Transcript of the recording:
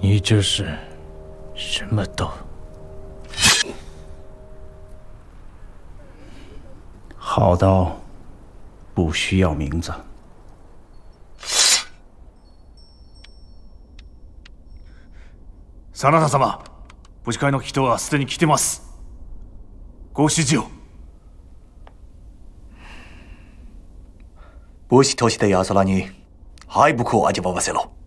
你这是什么刀？ 好刀不需要名字。 真田様、母子会の人はすでに来てます。ご指示を。 母子都市的亚瑟拉尼，还不可味わわせろ。